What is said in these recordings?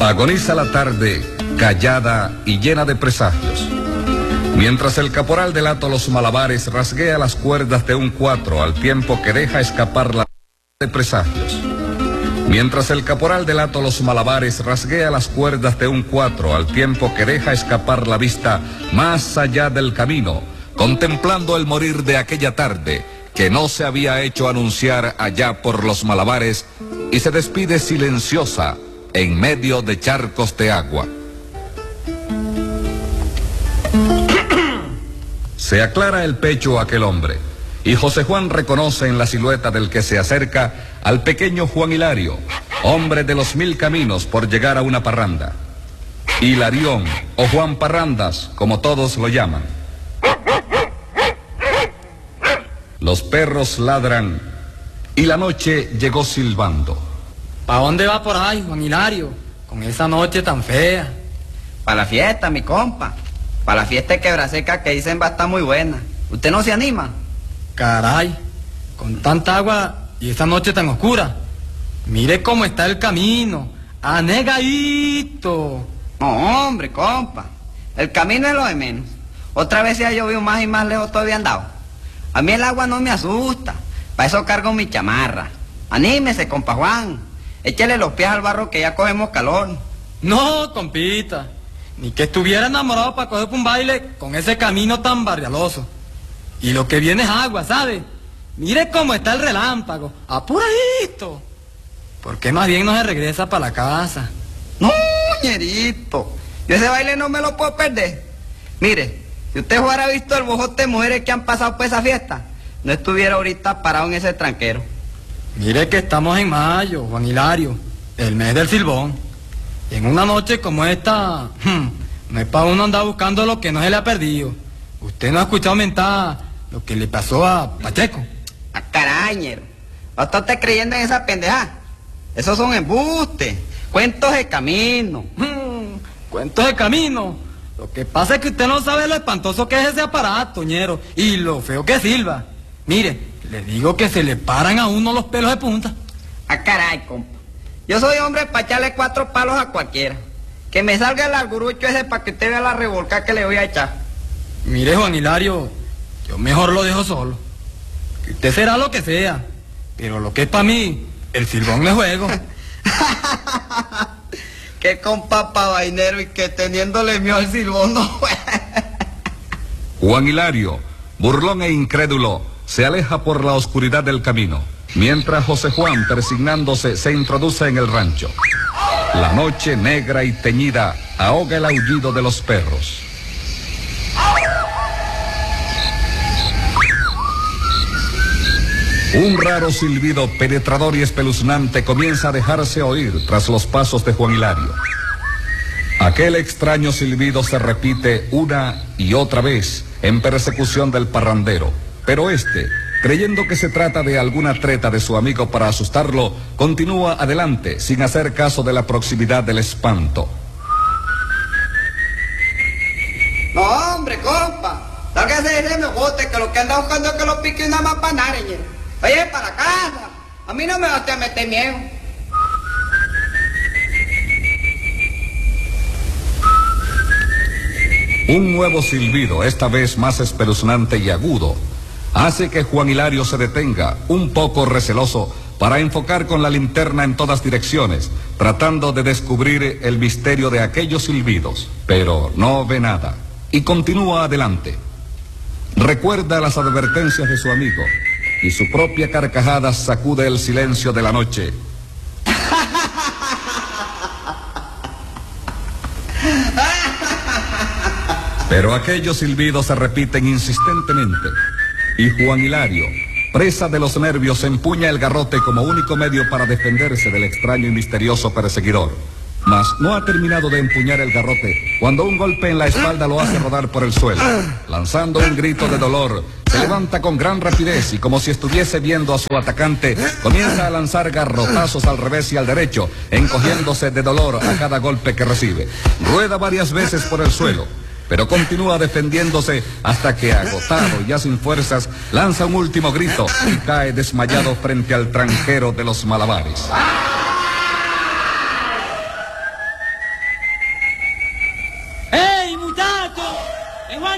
Agoniza la tarde, callada y llena de presagios. Mientras el caporal del hato Los Malabares rasguea las cuerdas de un cuatro al tiempo que deja escapar la de presagios. Mientras el caporal del hato Los Malabares rasguea las cuerdas de un cuatro al tiempo que deja escapar la vista más allá del camino, contemplando el morir de aquella tarde que no se había hecho anunciar allá por Los Malabares, y se despide silenciosa en medio de charcos de agua. Se aclara el pecho a aquel hombre, y José Juan reconoce en la silueta del que se acerca al pequeño Juan Hilario, hombre de los 1000 caminos por llegar a una parranda. Hilarión, o Juan Parrandas, como todos lo llaman. Los perros ladran, y la noche llegó silbando. ¿Pa' dónde va por ahí, Juan Hilario, con esa noche tan fea? Para la fiesta, mi compa. Para la fiesta de Quebraseca que dicen va a estar muy buena. ¿Usted no se anima? Caray, con tanta agua y esa noche tan oscura. Mire cómo está el camino, anegadito. No, hombre, compa. El camino es lo de menos. Otra vez se ha llovido más y más lejos todavía andado. A mí el agua no me asusta. Para eso cargo mi chamarra. Anímese, compa Juan. Échele los pies al barro que ya cogemos calor. No, compita. Ni que estuviera enamorado para coger un baile con ese camino tan barrialoso. Y lo que viene es agua, ¿sabe? Mire cómo está el relámpago, apuradito. ¿Por qué más bien no se regresa para la casa? No, ñerito. Yo ese baile no me lo puedo perder. Mire, si usted hubiera visto el bojote de mujeres que han pasado por esa fiesta, no estuviera ahorita parado en ese tranquero. Mire que estamos en mayo, Juan Hilario, el mes del silbón. Y en una noche como esta, no es para uno andar buscando lo que no se le ha perdido. Usted no ha escuchado mentar lo que le pasó a Pacheco. ¡A carañero! ¿No está usted creyendo en esa pendeja? Esos son embustes, cuentos de camino. Cuentos de camino. Lo que pasa es que usted no sabe lo espantoso que es ese aparato, ñero, y lo feo que silba. Mire, le digo que se le paran a uno los pelos de punta. ¡A caray, compa! Yo soy hombre para echarle 4 palos a cualquiera. Que me salga el argurucho ese para que usted vea la revolcada que le voy a echar. Mire, Juan Hilario, yo mejor lo dejo solo. Que usted será lo que sea, pero lo que es para mí, el silbón de juego. Qué compa pa' vainero y que teniéndole miedo al silbón no juega. Juan Hilario, burlón e incrédulo, se aleja por la oscuridad del camino, mientras José Juan, persignándose, se introduce en el rancho. La noche negra y teñida ahoga el aullido de los perros. Un raro silbido penetrador y espeluznante comienza a dejarse oír tras los pasos de Juan Hilario. Aquel extraño silbido se repite una y otra vez en persecución del parrandero, pero este, creyendo que se trata de alguna treta de su amigo para asustarlo, continúa adelante sin hacer caso de la proximidad del espanto. No, hombre, compa. Sálgase de ese mojote que lo que anda buscando es que lo pique una más para nada, ñero. Oye, para la casa. A mí no me vas a meter miedo. Un nuevo silbido, esta vez más espeluznante y agudo, hace que Juan Hilario se detenga, un poco receloso, para enfocar con la linterna en todas direcciones, tratando de descubrir el misterio de aquellos silbidos, pero no ve nada, y continúa adelante. Recuerda las advertencias de su amigo, y su propia carcajada sacude el silencio de la noche. Pero aquellos silbidos se repiten insistentemente, y Juan Hilario, presa de los nervios, empuña el garrote como único medio para defenderse del extraño y misterioso perseguidor. Mas no ha terminado de empuñar el garrote cuando un golpe en la espalda lo hace rodar por el suelo. Lanzando un grito de dolor, se levanta con gran rapidez y, como si estuviese viendo a su atacante, comienza a lanzar garrotazos al revés y al derecho, encogiéndose de dolor a cada golpe que recibe. Rueda varias veces por el suelo, pero continúa defendiéndose hasta que, agotado y ya sin fuerzas, lanza un último grito y cae desmayado frente al tranquero de los Malabares.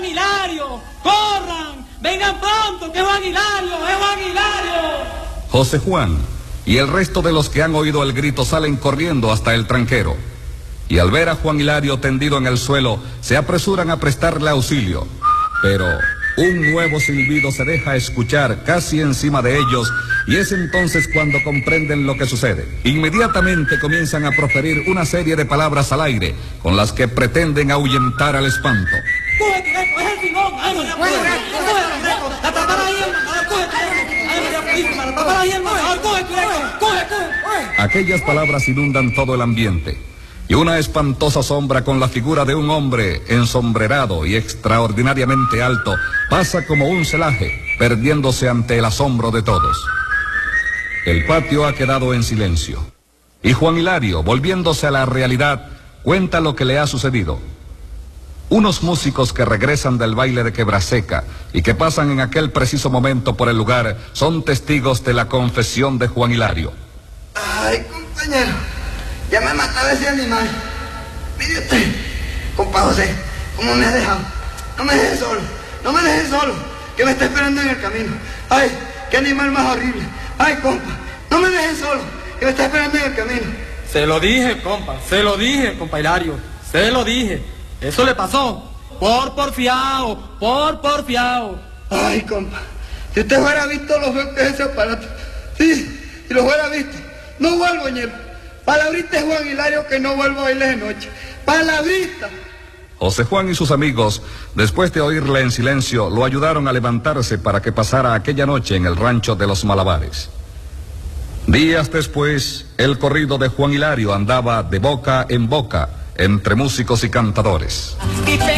Juan Hilario! ¡Corran! ¡Vengan pronto, que es Juan Hilario! ¡Es Juan Hilario! José Juan y el resto de los que han oído el grito salen corriendo hasta el tranquero. Y al ver a Juan Hilario tendido en el suelo, se apresuran a prestarle auxilio. Pero un nuevo silbido se deja escuchar casi encima de ellos, y es entonces cuando comprenden lo que sucede. Inmediatamente comienzan a proferir una serie de palabras al aire, con las que pretenden ahuyentar al espanto. ¡Cógete, Greco! ¡Es el Simón! ¡La tapará ahí, hermano! ¡Cógete, Greco! ¡La tapará ahí, hermano! ¡Cógete, Greco! ¡Coge! Aquellas palabras inundan todo el ambiente, y una espantosa sombra con la figura de un hombre ensombrerado y extraordinariamente alto pasa como un celaje, perdiéndose ante el asombro de todos. El patio ha quedado en silencio, y Juan Hilario, volviéndose a la realidad, cuenta lo que le ha sucedido. Unos músicos que regresan del baile de Quebraseca y que pasan en aquel preciso momento por el lugar son testigos de la confesión de Juan Hilario. Ay, compañero, ya me mataba ese animal. Mire usted, compa José, ¿cómo me ha dejado? No me deje solo, no me deje solo, que me está esperando en el camino. Ay, qué animal más horrible. Ay, compa, no me deje solo, que me está esperando en el camino. Se lo dije, compa Hilario, se lo dije. Eso le pasó por porfiado. Ay, compa, si usted fuera visto lo feo que es ese aparato. Sí, si lo fuera visto, no vuelvo, ñero. Palabrita es Juan Hilario que no vuelvo a oírle de noche. Palabrita. José Juan y sus amigos, después de oírle en silencio, lo ayudaron a levantarse para que pasara aquella noche en el rancho de los Malabares. Días después, el corrido de Juan Hilario andaba de boca en boca entre músicos y cantadores.